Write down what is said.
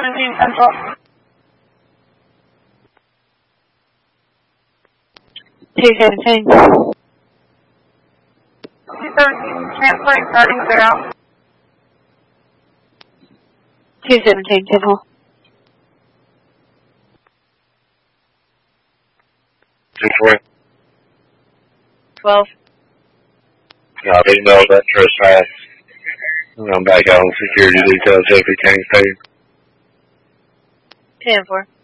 217 Central. 217. 217, transport starting 0. 217, 10 hole. 2-4. 12. I've emailed that trespass. I'm back out on security details, JP King State. 10-4.